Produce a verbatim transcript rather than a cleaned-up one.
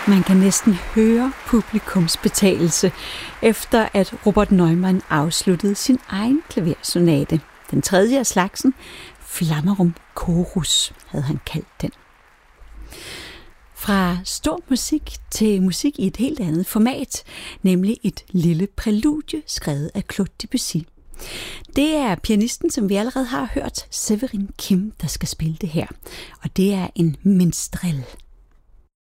Man kan næsten høre publikums betalelse, efter at Robert Neumann afsluttede sin egen klaversonate. Den tredje af slagsen, Flammerum Chorus, havde han kaldt den. Fra stor musik til musik i et helt andet format, nemlig et lille præludie skrevet af Claude Debussy. Det er pianisten, som vi allerede har hørt, Severin Kim, der skal spille det her, og det er en minstrel.